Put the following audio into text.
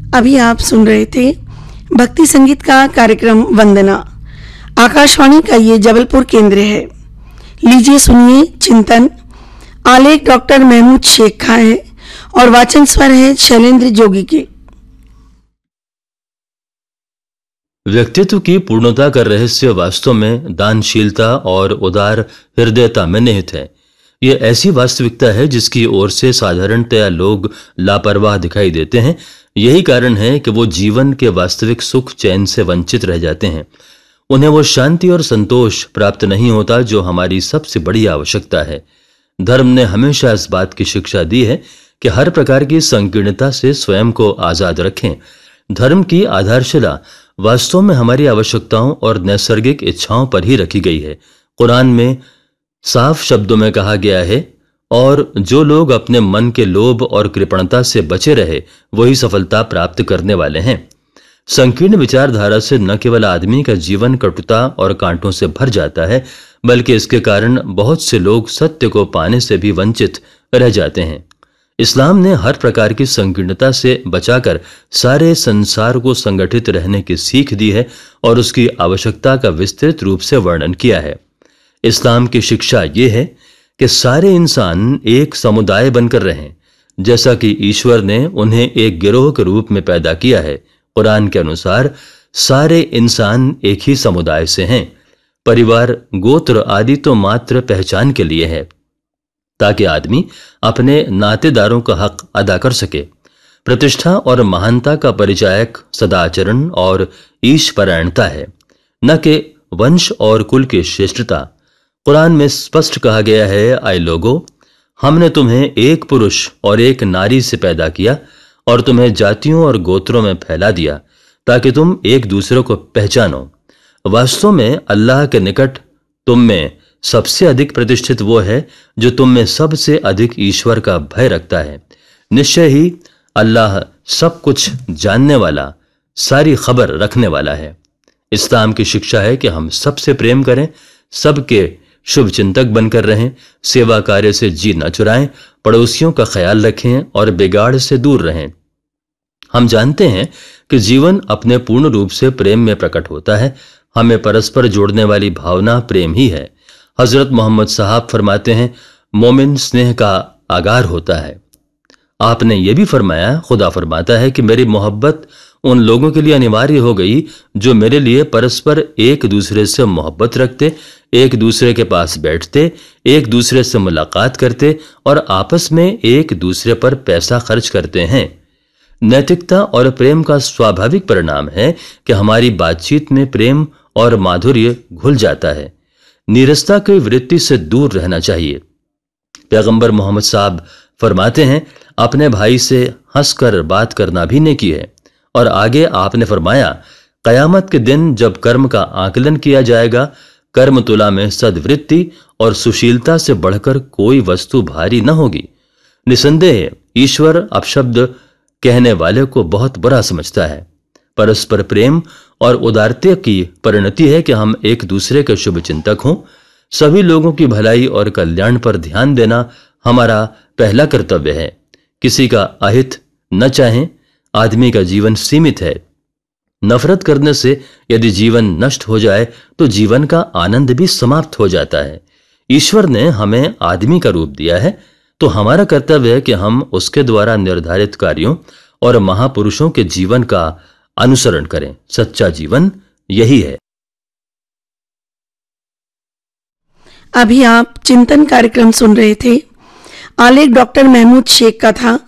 अभी आप सुन रहे थे भक्ति संगीत का कार्यक्रम वंदना। आकाशवाणी का ये जबलपुर केंद्र है। लीजिए सुनिए चिंतन। आलेख डॉक्टर महमूद शेख खां है और वाचन स्वर है शैलेंद्र जोगी के। व्यक्तित्व की पूर्णता का रहस्य वास्तव में दानशीलता और उदार हृदयता में निहित है। यह ऐसी वास्तविकता है जिसकी ओर से साधारणतया लोग लापरवाह दिखाई देते हैं। यही कारण है कि वो जीवन के वास्तविक सुख चैन से वंचित रह जाते हैं। उन्हें वो शांति और संतोष प्राप्त नहीं होता जो हमारी सबसे बड़ी आवश्यकता है। धर्म ने हमेशा इस बात की शिक्षा दी है कि हर प्रकार की संकीर्णता से स्वयं को आजाद रखें। धर्म की आधारशिला वास्तव में हमारी आवश्यकताओं और नैसर्गिक इच्छाओं पर ही रखी गई है। कुरान में साफ शब्दों में कहा गया है, और जो लोग अपने मन के लोभ और कृपणता से बचे रहे वही सफलता प्राप्त करने वाले हैं। संकीर्ण विचारधारा से न केवल आदमी का जीवन कटुता और कांटों से भर जाता है, बल्कि इसके कारण बहुत से लोग सत्य को पाने से भी वंचित रह जाते हैं। इस्लाम ने हर प्रकार की संकीर्णता से बचाकर सारे संसार को संगठित रहने की सीख दी है और उसकी आवश्यकता का विस्तृत रूप से वर्णन किया है। इस्लाम की शिक्षा ये है कि सारे इंसान एक समुदाय बनकर रहें, जैसा कि ईश्वर ने उन्हें एक गिरोह के रूप में पैदा किया है। कुरान के अनुसार सारे इंसान एक ही समुदाय से हैं। परिवार, गोत्र आदि तो मात्र पहचान के लिए है, ताकि आदमी अपने नातेदारों का हक अदा कर सके। प्रतिष्ठा और महानता का परिचायक सदाचरण और ईशपरायणता है, न कि वंश और कुल की श्रेष्ठता। कुरान में स्पष्ट कहा गया है, आए लोगो, हमने तुम्हें एक पुरुष और एक नारी से पैदा किया और तुम्हें जातियों और गोत्रों में फैला दिया ताकि तुम एक दूसरे को पहचानो। वास्तव में अल्लाह के निकट तुम में सबसे अधिक प्रतिष्ठित वो है जो तुम में सबसे अधिक ईश्वर का भय रखता है। निश्चय ही अल्लाह सब कुछ जानने वाला, सारी खबर रखने वाला है। इस्लाम की शिक्षा है कि हम सबसे प्रेम करें, सबके शुभ चिंतक बनकर रहें, सेवा कार्य से जी न चुराएं, पड़ोसियों का ख्याल रखें और बिगाड़ से दूर रहें। हम जानते हैं कि जीवन अपने पूर्ण रूप से प्रेम में प्रकट होता है। हमें परस्पर जोड़ने वाली भावना प्रेम ही है। हजरत मोहम्मद साहब फरमाते हैं, मोमिन स्नेह का आगार होता है। आपने ये भी फरमाया, खुदा फरमाता है कि मेरी मोहब्बत उन लोगों के लिए अनिवार्य हो गई जो मेरे लिए परस्पर एक दूसरे से मोहब्बत रखते, एक दूसरे के पास बैठते, एक दूसरे से मुलाकात करते और आपस में एक दूसरे पर पैसा खर्च करते हैं। नैतिकता और प्रेम का स्वाभाविक परिणाम है कि हमारी बातचीत में प्रेम और माधुर्य घुल जाता है। नीरसता की वृत्ति से दूर रहना चाहिए। पैगंबर मोहम्मद साहब फरमाते हैं, अपने भाई से हंसकर बात करना भी नेकी है। और आगे आपने फरमाया, कयामत के दिन जब कर्म का आकलन किया जाएगा, कर्म तुला में सद्वृत्ति और सुशीलता से बढ़कर कोई वस्तु भारी न होगी। निसंदेह ईश्वर अपशब्द कहने वाले को बहुत बुरा समझता है। परस्पर प्रेम और उदारता की परिणति है कि हम एक दूसरे के शुभ चिंतक हों। सभी लोगों की भलाई और कल्याण पर ध्यान देना हमारा पहला कर्तव्य है। किसी का अहित न चाहें। आदमी का जीवन सीमित है। नफरत करने से यदि जीवन नष्ट हो जाए तो जीवन का आनंद भी समाप्त हो जाता है। ईश्वर ने हमें आदमी का रूप दिया है, तो हमारा कर्तव्य है कि हम उसके द्वारा निर्धारित कार्यों और महापुरुषों के जीवन का अनुसरण करें। सच्चा जीवन यही है। अभी आप चिंतन कार्यक्रम सुन रहे थे। आलेख डॉक्टर महमूद शेख का था